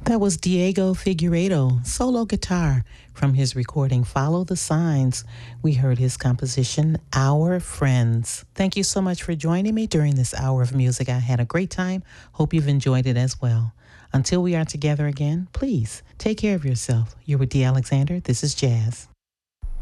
That was Diego Figueiredo, solo guitar, from his recording Follow the Signs. We heard his composition, Our Friends. Thank you so much for joining me during this hour of music. I had a great time. Hope you've enjoyed it as well. Until we are together again, please take care of yourself. You're with Dee Alexander. This is Jazz.